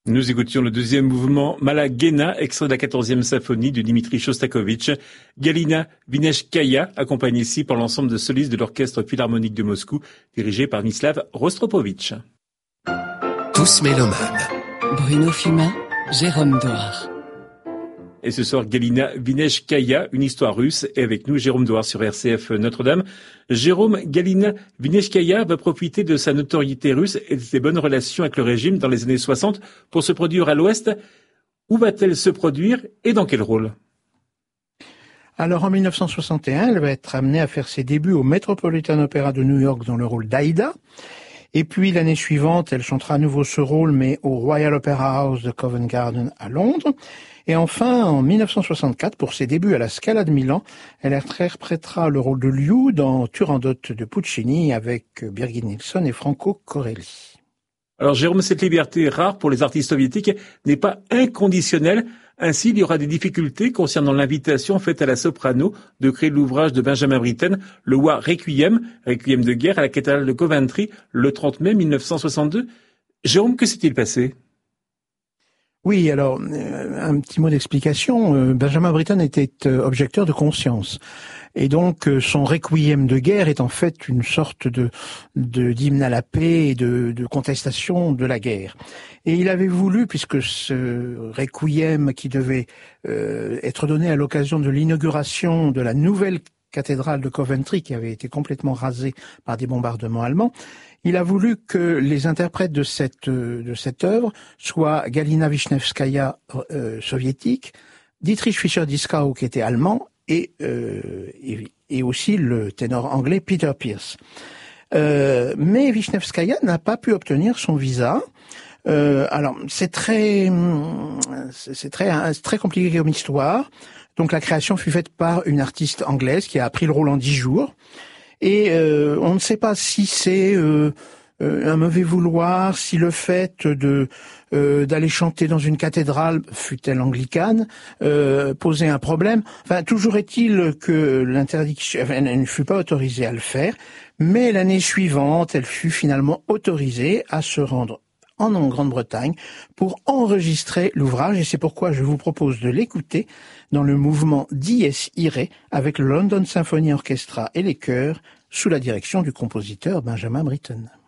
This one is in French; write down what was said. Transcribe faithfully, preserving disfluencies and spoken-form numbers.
Nous écoutions le deuxième mouvement Malagena, extrait de la quatorzième symphonie de Dimitri Shostakovich. Galina Vineshkaya, accompagnée ici par l'ensemble de solistes de l'Orchestre Philharmonique de Moscou, dirigé par Mislav Rostropovitch. Tous mélomanes. Bruno Fumain, Jérôme Douard. Et ce soir, Galina Vineshkaya, une histoire russe, est avec nous, Jérôme Douard sur R C F Notre-Dame. Jérôme, Galina Vineshkaya va profiter de sa notoriété russe et de ses bonnes relations avec le régime dans les années soixante pour se produire à l'Ouest. Où va-t-elle se produire et dans quel rôle ? Alors en mille neuf cent soixante et un, elle va être amenée à faire ses débuts au Metropolitan Opera de New York dans le rôle d'Aïda. Et puis l'année suivante, elle chantera à nouveau ce rôle, mais au Royal Opera House de Covent Garden à Londres. Et enfin, en mille neuf cent soixante-quatre, pour ses débuts à la Scala de Milan, elle interprétera le rôle de Liu dans Turandot de Puccini avec Birgit Nilsson et Franco Corelli. Alors Jérôme, cette liberté rare pour les artistes soviétiques n'est pas inconditionnelle. Ainsi, il y aura des difficultés concernant l'invitation faite à la soprano de créer l'ouvrage de Benjamin Britten, le War Requiem, Requiem de guerre à la cathédrale de Coventry, le trente mai mille neuf cent soixante-deux. Jérôme, que s'est-il passé ? Oui, alors, euh, un petit mot d'explication. Euh, Benjamin Britten était euh, objecteur de conscience. Et donc, euh, son requiem de guerre est en fait une sorte de, de d'hymne à la paix et de, de contestation de la guerre. Et il avait voulu, puisque ce requiem qui devait euh, être donné à l'occasion de l'inauguration de la nouvelle cathédrale de Coventry, qui avait été complètement rasée par des bombardements allemands, il a voulu que les interprètes de cette de cette œuvre soient Galina Vishnevskaya euh, soviétique, Dietrich Fischer-Dieskau qui était allemand et, euh, et et aussi le ténor anglais Peter Pearce. Euh, mais Vishnevskaya n'a pas pu obtenir son visa. Euh, alors c'est très c'est très c'est très compliqué comme histoire. Donc la création fut faite par une artiste anglaise qui a appris le rôle en dix jours. Et euh, on ne sait pas si c'est euh, euh, un mauvais vouloir, si le fait de euh, d'aller chanter dans une cathédrale, fût-elle anglicane, euh, posait un problème. Enfin, toujours est-il que l'interdiction, enfin, elle ne fut pas autorisée à le faire, mais l'année suivante, elle fut finalement autorisée à se rendre en Grande-Bretagne pour enregistrer l'ouvrage, et c'est pourquoi je vous propose de l'écouter dans le mouvement Dies Irae avec le London Symphony Orchestra et les chœurs sous la direction du compositeur Benjamin Britten.